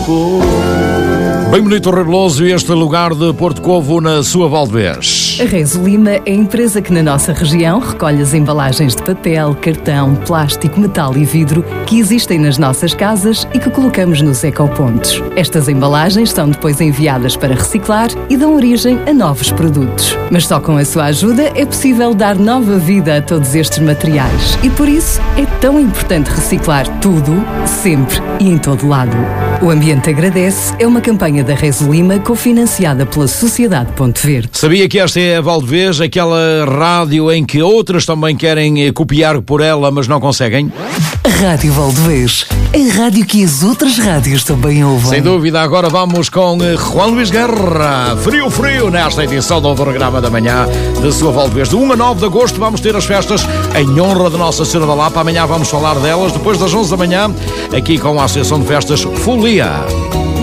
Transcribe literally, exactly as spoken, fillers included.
Covo. Bem bonito o Rebloso e este lugar de Porto Covo na sua Valdevez. A Rezo Lima é a empresa que na nossa região recolhe as embalagens de papel, cartão, plástico, metal e vidro que existem nas nossas casas e que colocamos nos ecopontos. Estas embalagens são depois enviadas para reciclar e dão origem a novos produtos. Mas só com a sua ajuda é possível dar nova vida a todos estes materiais. E por isso é tão importante reciclar tudo, sempre e em todo lado. O Ambiente Agradece é uma campanha da Rezo Lima cofinanciada pela Sociedade Ponte Verde. Sabia que esta é a Valdevez, aquela rádio em que outras também querem copiar por ela, mas não conseguem? Rádio Valdevez, a rádio que as outras rádios também ouvem. Sem dúvida, agora vamos com Juan Luís Guerra. Frio, frio, nesta edição do programa da manhã da sua Valdevez. De um a nove de agosto vamos ter as festas em honra de Nossa Senhora da Lapa. Amanhã vamos falar delas, depois das onze da manhã, aqui com a Associação de Festas Folia.